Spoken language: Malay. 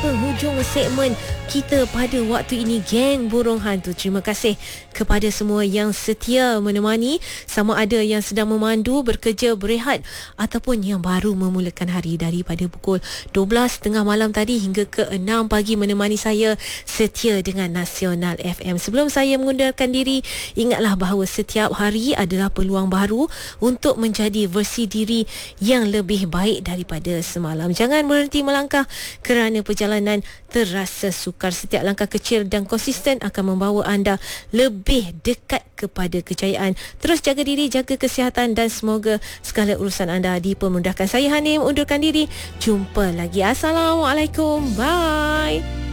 penghujung segmen kita pada waktu ini, geng burung hantu. Terima kasih kepada semua yang setia menemani, sama ada yang sedang memandu, bekerja, berehat ataupun yang baru memulakan hari daripada pukul 12 tengah malam tadi hingga ke 6 pagi menemani saya setia dengan Nasional FM. Sebelum saya mengundurkan diri, ingatlah bahawa setiap hari adalah peluang baru untuk menjadi versi diri yang lebih baik daripada semalam. Jangan berhenti melangkah kerana perjalanan terasa sukar. Setiap langkah kecil dan konsisten akan membawa anda lebih dekat kepada kejayaan. Terus jaga diri, jaga kesihatan dan semoga segala urusan anda dipermudahkan. Saya Hanim undurkan diri. Jumpa lagi. Assalamualaikum. Bye.